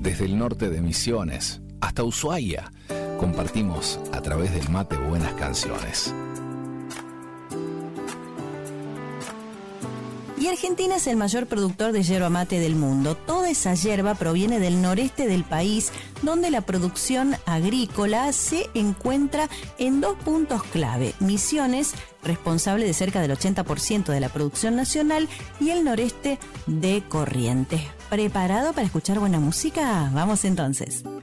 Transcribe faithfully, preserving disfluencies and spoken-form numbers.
desde el norte de Misiones hasta Ushuaia, compartimos a través del mate buenas canciones. Y Argentina es el mayor productor de yerba mate del mundo. Toda esa yerba proviene del noreste del país, donde la producción agrícola se encuentra en dos puntos clave: Misiones, responsable de cerca del ochenta por ciento de la producción nacional, y el noreste de Corrientes. ¿Preparado para escuchar buena música? Vamos entonces.